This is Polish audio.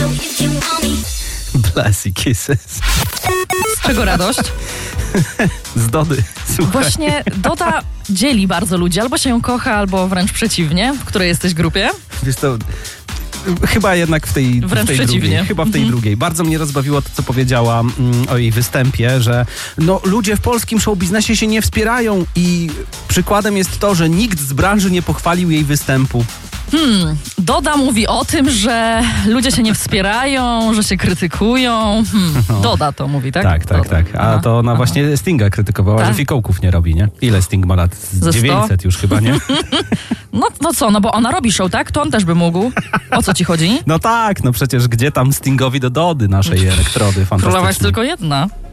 Blessy Kisses. Z czego radość? Z Dody. Słuchaj. Właśnie Doda dzieli bardzo ludzi. Albo się ją kocha, albo wręcz przeciwnie. W której jesteś grupie? Wiesz to... Chyba jednak w tej drugiej. Chyba w tej drugiej. Bardzo mnie rozbawiło to, co powiedziała o jej występie, że ludzie w polskim showbiznesie się nie wspierają i przykładem jest to, że nikt z branży nie pochwalił jej występu. Doda mówi o tym, że ludzie się nie wspierają, że się krytykują. Doda to mówi, tak? Tak. A to ona właśnie Stinga krytykowała, że fikołków nie robi, nie? Ile Sting ma lat? 900 już chyba, nie? No co, bo ona robi show, tak? To on też by mógł. O co ci chodzi? No tak, przecież gdzie tam Stingowi do Dody naszej elektrody fantastycznej. Królowa jest tylko jedna.